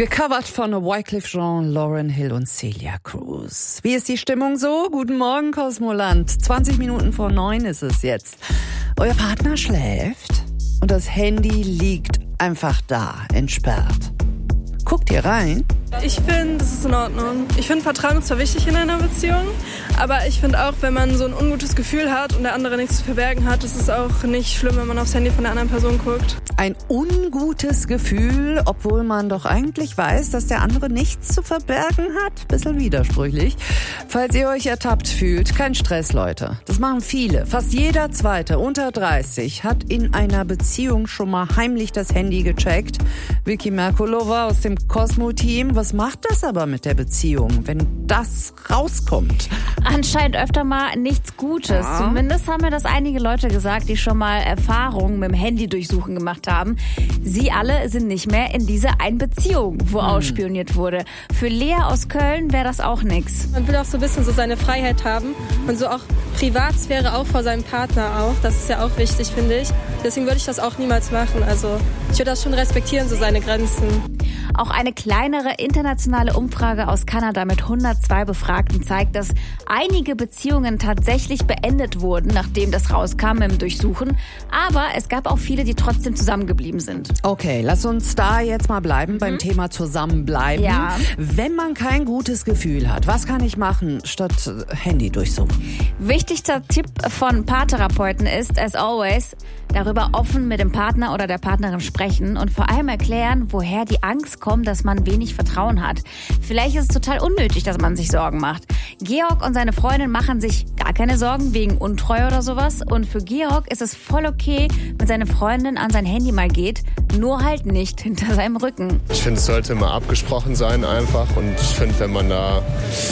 Gecovert von Wyclef Jean, Lauryn Hill und Celia Cruz. Wie ist die Stimmung so? Guten Morgen, Kosmoland. 20 Minuten vor 9 ist es jetzt. Euer Partner schläft und das Handy liegt einfach da, entsperrt. Guckt ihr rein? Ich finde, das ist in Ordnung. Ich finde, Vertrauen ist zwar wichtig in einer Beziehung, aber ich finde auch, wenn man so ein ungutes Gefühl hat und der andere nichts zu verbergen hat, ist es auch nicht schlimm, wenn man aufs Handy von der anderen Person guckt. Ein ungutes Gefühl, obwohl man doch eigentlich weiß, dass der andere nichts zu verbergen hat? Bisschen widersprüchlich. Falls ihr euch ertappt fühlt, kein Stress, Leute. Das machen viele. Fast jeder Zweite unter 30 hat in einer Beziehung schon mal heimlich das Handy gecheckt. Vicky Merkulova aus dem Cosmo-Team. Was macht das aber mit der Beziehung, wenn das rauskommt? Anscheinend öfter mal nichts Gutes. Ja. Zumindest haben mir das einige Leute gesagt, die schon mal Erfahrungen mit dem Handy-Durchsuchen gemacht haben. Sie alle sind nicht mehr in dieser einen Beziehung, wo ausspioniert wurde. Für Lea aus Köln wäre das auch nichts. Man will auch so ein bisschen so seine Freiheit haben und so auch Privatsphäre auch vor seinem Partner auch. Das ist ja auch wichtig, finde ich. Deswegen würde ich das auch niemals machen. Also ich würde das schon respektieren, so seine Grenzen. Auch eine kleinere internationale Umfrage aus Kanada mit 102 Befragten zeigt, dass einige Beziehungen tatsächlich beendet wurden, nachdem das rauskam im Durchsuchen. Aber es gab auch viele, die trotzdem zusammengeblieben sind. Okay, lass uns da jetzt mal bleiben beim Thema zusammenbleiben. Ja. Wenn man kein gutes Gefühl hat, was kann ich machen statt Handy durchsuchen? Wichtigster Tipp von Paartherapeuten ist, as always, darüber offen mit dem Partner oder der Partnerin sprechen und vor allem erklären, woher die Angst kommt, dass man wenig Vertrauen hat. Vielleicht ist es total unnötig, dass man sich Sorgen macht. Georg und seine Freundin machen sich gar keine Sorgen wegen Untreue oder sowas. Und für Georg ist es voll okay, wenn seine Freundin an sein Handy mal geht, nur halt nicht hinter seinem Rücken. Ich finde, es sollte immer abgesprochen sein einfach. Und ich finde, wenn man da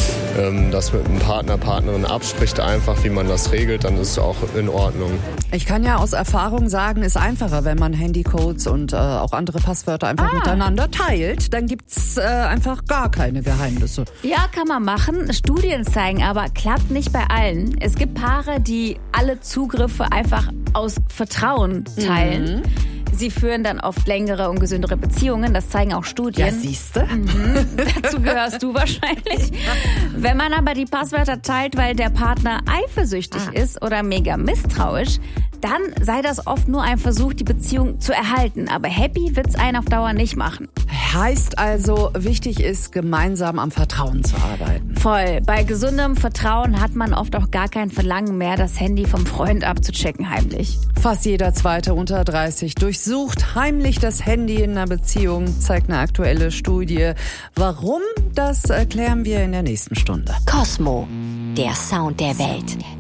das mit einem Partner, Partnerin abspricht einfach, wie man das regelt, dann ist es auch in Ordnung. Ich kann ja aus Erfahrung sagen, ist einfacher, wenn man Handycodes und auch andere Passwörter einfach miteinander teilt. Dann gibt's einfach gar keine Geheimnisse. Ja, kann man machen. Studien zeigen aber, klappt nicht bei allen. Es gibt Paare, die alle Zugriffe einfach aus Vertrauen teilen. Sie führen dann oft längere und gesündere Beziehungen, das zeigen auch Studien. Ja, siehste. Dazu gehörst du wahrscheinlich. Wenn man aber die Passwörter teilt, weil der Partner eifersüchtig ist oder mega misstrauisch, dann sei das oft nur ein Versuch, die Beziehung zu erhalten. Aber happy wird's einen auf Dauer nicht machen. Heißt also, wichtig ist, gemeinsam am Vertrauen zu arbeiten. Voll. Bei gesundem Vertrauen hat man oft auch gar kein Verlangen mehr, das Handy vom Freund abzuchecken heimlich. Fast jeder Zweite unter 30 durchsucht heimlich das Handy in einer Beziehung, zeigt eine aktuelle Studie. Warum? Das erklären wir in der nächsten Stunde. Cosmo, der Sound der Welt.